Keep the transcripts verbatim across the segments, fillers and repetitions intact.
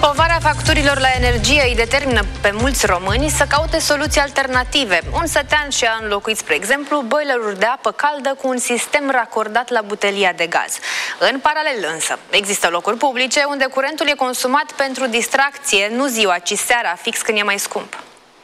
Povara facturilor la energie îi determină pe mulți români să caute soluții alternative. Un sătean și-a înlocuit, spre exemplu, boileruri de apă caldă cu un sistem racordat la butelia de gaz. În paralel însă, există locuri publice unde curentul e consumat pentru distracție, nu ziua, ci seara, fix când e mai scump.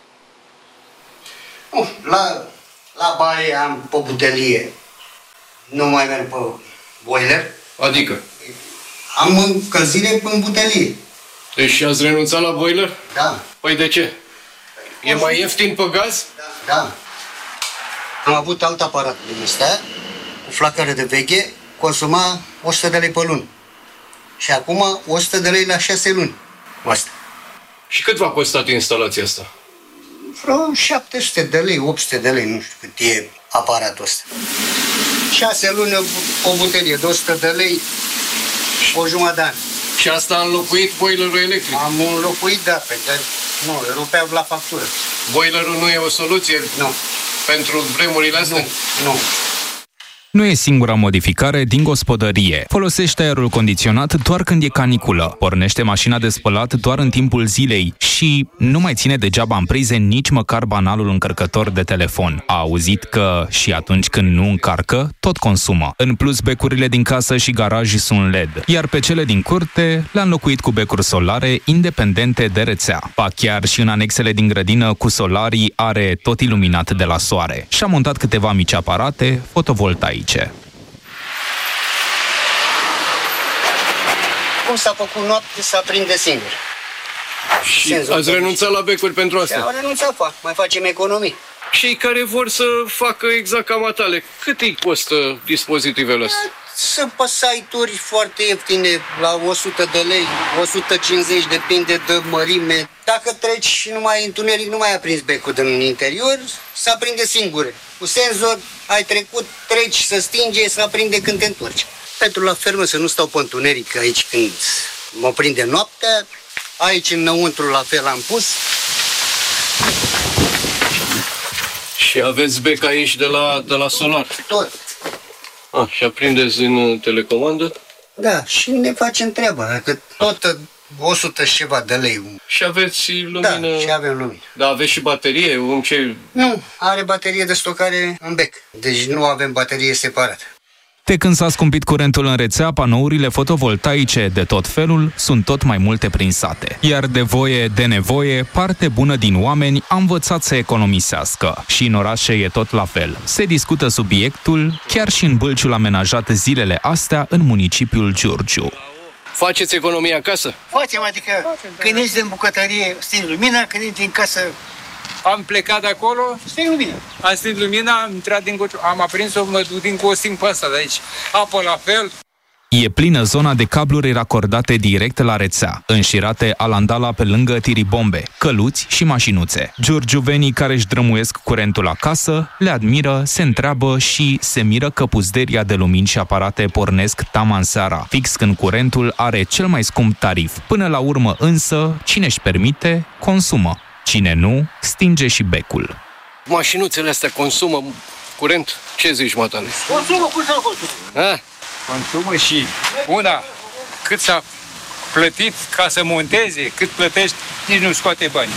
Uh, la, la baie am pe butelie, nu mai merg pe boiler. Adică? Am încălzire în butelie. Deci ați renunțat la boiler? Da. Păi de ce? E mai ieftin pe gaz? Da. Da. Am avut alt aparat din ăsta, cu flacără de veche, consuma o sută de lei pe lună. Și acum o sută de lei la șase luni. Asta. Și cât v-a costat instalația asta? Vreo șapte sute de lei, opt sute de lei, nu știu cât e aparatul ăsta. șase luni o butelie de o sută de lei, o jumătate de an. Și asta a înlocuit boilerul electric? Am înlocuit, da, pentru că nu, rupea la factură. Boilerul nu e o soluție? Nu. Pentru vremurile astea? Nu, nu. Nu e singura modificare din gospodărie. Folosește aerul condiționat doar când e caniculă. Pornește mașina de spălat doar în timpul zilei și nu mai ține degeaba în prize nici măcar banalul încărcător de telefon. A auzit că și atunci când nu încarcă, tot consumă. În plus, becurile din casă și garaj sunt L E D, iar pe cele din curte le-a înlocuit cu becuri solare independente de rețea. Ba chiar și în anexele din grădină cu solarii are tot iluminat de la soare. Și-a montat câteva mici aparate fotovoltaice. Cum s-a făcut noapte, s-a prinde singur. Și Senzor ați renunțat la becuri pentru asta? Am renunțat, fac. Mai facem economii. Cei care vor să facă exact ca matale, cât îi costă dispozitivele astea? Sunt pe site-uri foarte ieftine, la o sută de lei, o sută cincizeci, depinde de mărime. Dacă treci și nu mai întuneric, nu mai aprins becul din interior, se aprinde singure. Cu senzor, ai trecut, treci, se stinge, se aprinde când te întorci. Pentru la fermă să nu stau pe întuneric aici când mă prinde noaptea, aici înăuntru la fel am pus. Și aveți bec aici de la, de la solar? Tot. Ah, și aprindeți din telecomandă? Da, și ne facem treaba, că tot o sută și ceva de lei. Și aveți lumină? Da, și avem lumină. Da, aveți și baterie? Un ce... Nu, are baterie de stocare în bec, deci nu avem baterie separată. De când s-a scumpit curentul în rețea, panourile fotovoltaice de tot felul sunt tot mai multe prin sate. Iar de voie, de nevoie, parte bună din oameni a învățat să economisească. Și în orașe e tot la fel. Se discută subiectul chiar și în bâlciul amenajat zilele astea în municipiul Giurgiu. Faceți economie acasă? Facem, adică când ești din bucătărie, stingi lumina, când ești din casă... Am plecat de acolo, sting lumina. Am stins lumina, am intrat din cociu, am aprins-o, mă duc din costin pe asta de aici. Apă la fel. E plină zona de cabluri racordate direct la rețea, înșirate alandala pe lângă tiribombe, căluți și mașinuțe. Giurgiuvenii care își drămuiesc curentul acasă le admiră, se întreabă și se miră că puzderia de lumini și aparate pornesc taman seara, fix când curentul are cel mai scump tarif. Până la urmă însă, cine își permite, consumă. Cine nu, stinge și becul. Mașinuțele astea consumă curent? Ce zici, matale? Consumă, cum să consumă? Consumă și una, cât s-a plătit ca să monteze, cât plătești, nici nu scoate bani.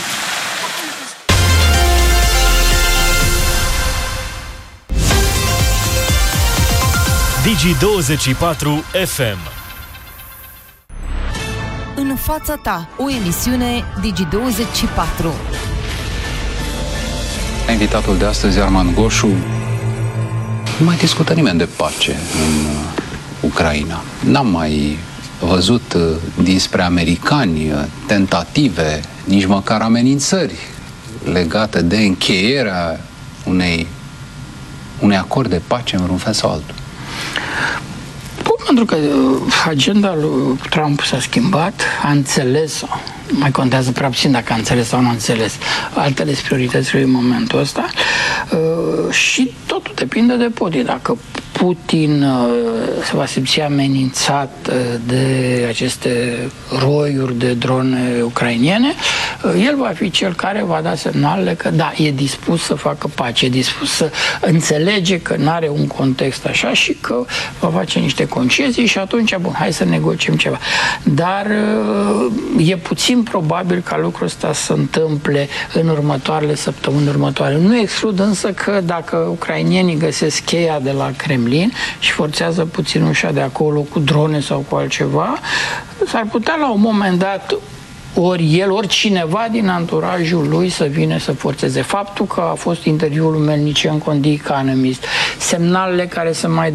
Digi douăzeci și patru F M. În fața ta, o emisiune Digi douăzeci și patru. Invitatul de astăzi, Arman Goșu, nu mai discută nimeni de pace în Ucraina. N-am mai văzut dinspre americani tentative, nici măcar amenințări legate de încheierea unei, unei acord de pace în vreun fel sau altul. Pentru că agenda lui Trump s-a schimbat, a înțeles-o. Nu mai contează prea puțin dacă a înțeles sau nu a înțeles. Altele sunt prioritățile în momentul ăsta. Și totul depinde de Putin. Dacă Putin se va simți amenințat de aceste roiuri de drone ucrainiene, El va fi cel care va da semnalele că da, e dispus să facă pace, e dispus să înțelege că nu are un context așa și că va face niște concesii și atunci, bun, hai să negociem ceva. Dar e puțin probabil ca lucrul ăsta să întâmple în următoarele săptămâni următoare. Nu exclud însă că dacă ucrainienii găsesc cheia de la Kremlin și forțează puțin ușa de acolo cu drone sau cu altceva, s-ar putea la un moment dat ori el, ori cineva din anturajul lui să vină să forțeze. Faptul că a fost interviul lui Melnicenko în The Economist, semnalele care se mai